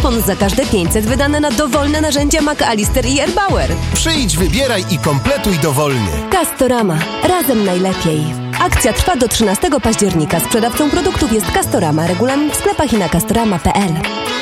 kupon za każde 500 wydane na dowolne narzędzia McAllister i Erbauer. Przyjdź, wybieraj i kompletuj dowolny. Castorama. Razem najlepiej. Akcja trwa do 13 października. Sprzedawcą produktów jest Castorama. Regulamin w sklepach i na castorama.pl.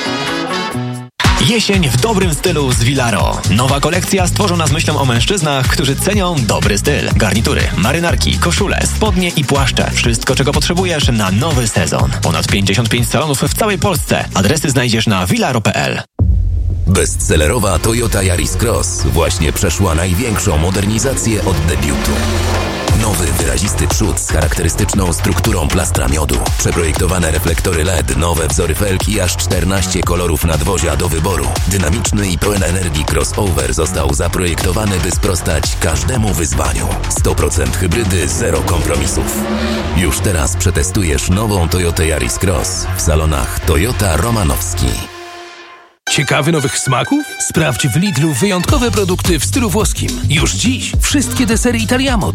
Jesień w dobrym stylu z Vilaro. Nowa kolekcja stworzona z myślą o mężczyznach, którzy cenią dobry styl. Garnitury, marynarki, koszule, spodnie i płaszcze. Wszystko, czego potrzebujesz na nowy sezon. Ponad 55 salonów w całej Polsce. Adresy znajdziesz na vilaro.pl. Bestsellerowa Toyota Yaris Cross właśnie przeszła największą modernizację od debiutu. Nowy, wyrazisty przód z charakterystyczną strukturą plastra miodu. Przeprojektowane reflektory LED, nowe wzory felg i aż 14 kolorów nadwozia do wyboru. Dynamiczny i pełen energii crossover został zaprojektowany, by sprostać każdemu wyzwaniu. 100% hybrydy, zero kompromisów. Już teraz przetestujesz nową Toyotę Yaris Cross w salonach Toyota Romanowski. Ciekawy nowych smaków? Sprawdź w Lidlu wyjątkowe produkty w stylu włoskim. Już dziś wszystkie desery Italiamo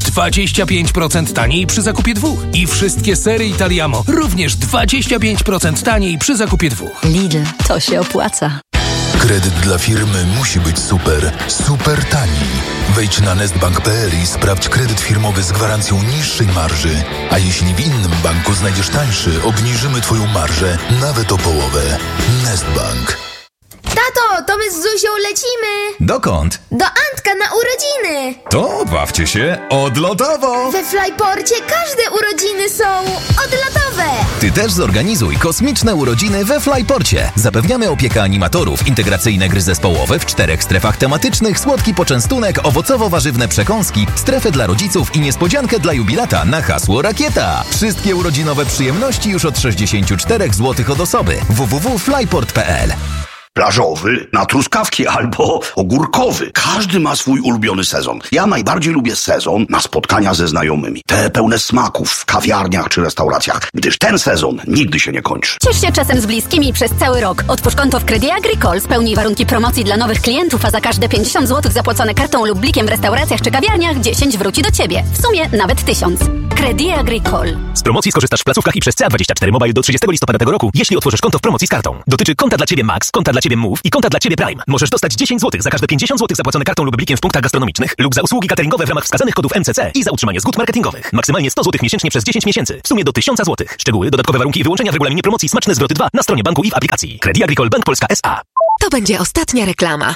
25% taniej przy zakupie 2. I wszystkie sery Italiamo również 25% taniej przy zakupie 2. Lidl, to się opłaca. Kredyt dla firmy musi być super, super tani. Wejdź na nestbank.pl i sprawdź kredyt firmowy z gwarancją niższej marży. A jeśli w innym banku znajdziesz tańszy, obniżymy Twoją marżę nawet o połowę. Nestbank. Tato, to my z Zusią lecimy! Dokąd? Do Antka na urodziny! To bawcie się odlotowo! We Flyporcie każde urodziny są odlotowe! Ty też zorganizuj kosmiczne urodziny we Flyporcie. Zapewniamy opiekę animatorów, integracyjne gry zespołowe w 4 strefach tematycznych, słodki poczęstunek, owocowo-warzywne przekąski, strefę dla rodziców i niespodziankę dla jubilata na hasło Rakieta. Wszystkie urodzinowe przyjemności już od 64 zł od osoby. www.flyport.pl. Plażowy na truskawki albo ogórkowy. Każdy ma swój ulubiony sezon. Ja najbardziej lubię sezon na spotkania ze znajomymi. Te pełne smaków w kawiarniach czy restauracjach, gdyż ten sezon nigdy się nie kończy. Ciesz się czasem z bliskimi przez cały rok. Otwórz konto w Crédit Agricole, spełnij warunki promocji dla nowych klientów, a za każde 50 zł zapłacone kartą lub blikiem w restauracjach czy kawiarniach 10 wróci do Ciebie. W sumie nawet 1000. Crédit Agricole. Z promocji skorzystasz w placówkach i przez CA24 Mobile do 30 listopada tego roku, jeśli otworzysz konto w promocji z kartą. Dotyczy konta dla Ciebie Max, konta dla Ciebie Move i konta dla Ciebie Prime. Możesz dostać 10 zł za każde 50 zł zapłacone kartą lub blikiem w punktach gastronomicznych lub za usługi cateringowe w ramach wskazanych kodów MCC i za utrzymanie zgód marketingowych. Maksymalnie 100 zł miesięcznie przez 10 miesięcy. W sumie do 1000 zł. Szczegóły, dodatkowe warunki i wyłączenia w regulaminie promocji Smaczne Zwroty 2 na stronie banku i w aplikacji. Crédit Agricole Bank Polska S.A. To będzie ostatnia reklama.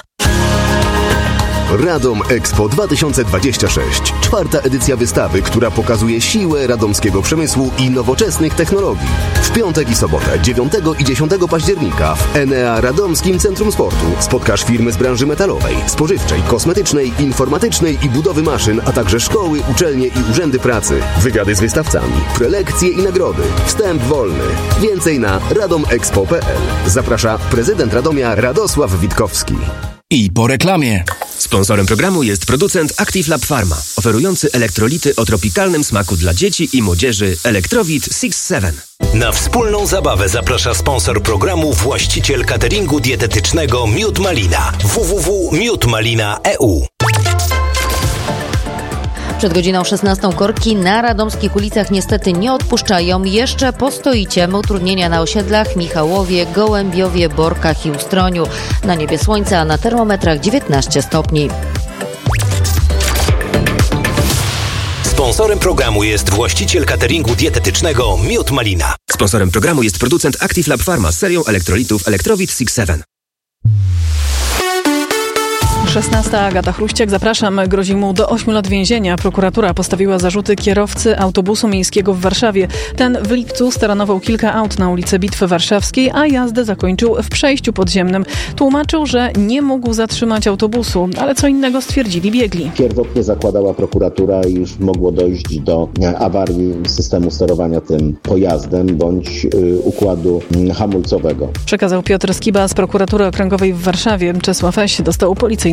Radom Expo 2026. 4. edycja wystawy, która pokazuje siłę radomskiego przemysłu i nowoczesnych technologii. W piątek i sobotę 9 i 10 października w Enea Radomskim Centrum Sportu spotkasz firmy z branży metalowej, spożywczej, kosmetycznej, informatycznej i budowy maszyn, a także szkoły, uczelnie i urzędy pracy. Wygady z wystawcami, prelekcje i nagrody. Wstęp wolny. Więcej na radomexpo.pl. Zaprasza prezydent Radomia Radosław Witkowski. I po reklamie. Sponsorem programu jest producent Active Lab Pharma, oferujący elektrolity o tropikalnym smaku dla dzieci i młodzieży Electrowit 6-7. Na wspólną zabawę zaprasza sponsor programu, właściciel cateringu dietetycznego Miód Malina. www.miódmalina.eu. Przed godziną 16 korki na radomskich ulicach niestety nie odpuszczają. Jeszcze postoicie. Utrudnienia na osiedlach Michałowie, Gołębiowie, Borkach i Ustroniu. Na niebie słońce, a na termometrach 19 stopni. Sponsorem programu jest właściciel cateringu dietetycznego Miód Malina. Sponsorem programu jest producent Active Lab Pharma z serią elektrolitów Electrowit 6-7. 16. Agata Chruściak, zapraszam. Grozi mu do 8 lat więzienia. Prokuratura postawiła zarzuty kierowcy autobusu miejskiego w Warszawie. Ten w lipcu staranował kilka aut na ulicy Bitwy Warszawskiej, a jazdę zakończył w przejściu podziemnym. Tłumaczył, że nie mógł zatrzymać autobusu, ale co innego stwierdzili biegli. Pierwotnie zakładała prokuratura, iż mogło dojść do awarii systemu sterowania tym pojazdem bądź układu hamulcowego. Przekazał Piotr Skiba z prokuratury okręgowej w Warszawie. Czesław Eś dostał policyjny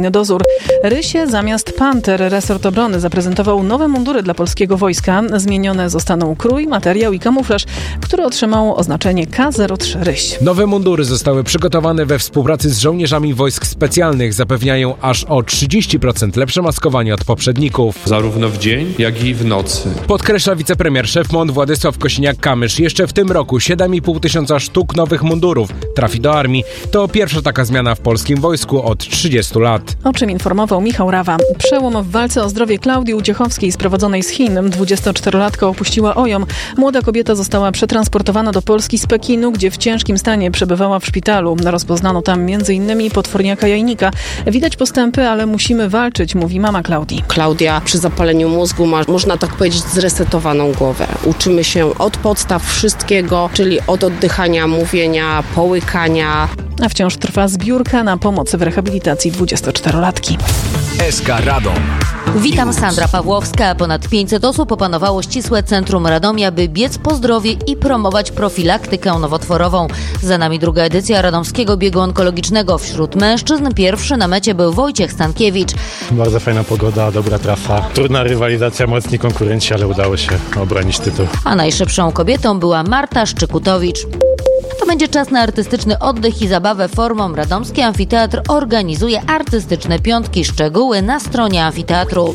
kolejny dozór. Rysie zamiast panter. Resort Obrony zaprezentował nowe mundury dla polskiego wojska. Zmienione zostaną krój, materiał i kamuflaż, który otrzymał oznaczenie K03 Ryś. Nowe mundury zostały przygotowane we współpracy z żołnierzami wojsk specjalnych. Zapewniają aż o 30% lepsze maskowanie od poprzedników. Zarówno w dzień, jak i w nocy. Podkreśla wicepremier szef MON Władysław Kosiniak-Kamysz. Jeszcze w tym roku 7,5 tysiąca sztuk nowych mundurów trafi do armii. To pierwsza taka zmiana w polskim wojsku od 30 lat. O czym informował Michał Rawa. Przełom w walce o zdrowie Klaudii Uciechowskiej sprowadzonej z Chin. 24-latka opuściła OJOM. Młoda kobieta została przetransportowana do Polski z Pekinu, gdzie w ciężkim stanie przebywała w szpitalu. Rozpoznano tam m.in. potworniaka jajnika. Widać postępy, ale musimy walczyć, mówi mama Klaudii. Klaudia przy zapaleniu mózgu ma, można tak powiedzieć, zresetowaną głowę. Uczymy się od podstaw wszystkiego, czyli od oddychania, mówienia, połykania. A wciąż trwa zbiórka na pomoc w rehabilitacji 24-latki. SK Radom. Witam, Sandra Pawłowska. Ponad 500 osób opanowało ścisłe centrum Radomia, by biec po zdrowie i promować profilaktykę nowotworową. Za nami druga edycja Radomskiego Biegu Onkologicznego. Wśród mężczyzn pierwszy na mecie był Wojciech Stankiewicz. Bardzo fajna pogoda, dobra trasa. Trudna rywalizacja, mocni konkurenci, ale udało się obronić tytuł. A najszybszą kobietą była Marta Szczykutowicz. To będzie czas na artystyczny oddech i zabawę formą. Radomski Amfiteatr organizuje artystyczne piątki. Szczegóły na stronie amfiteatru.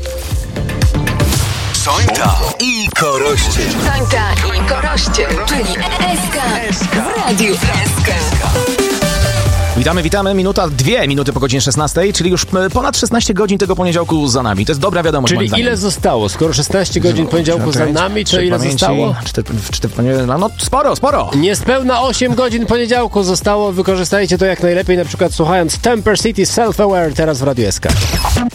Sońta i Koroście. Sońta i Koroście, czyli SK w Radiu SK. Witamy. Minuta, 2 minuty po godzinie 16, czyli już ponad 16 godzin tego poniedziałku za nami. To jest dobra wiadomość. Czyli ile zostało? Skoro 16 godzin poniedziałku za nami, to ile zostało? No sporo. Niespełna 8 godzin poniedziałku zostało. Wykorzystajcie to jak najlepiej, na przykład słuchając Temper City Self-Aware teraz w Radiu SK.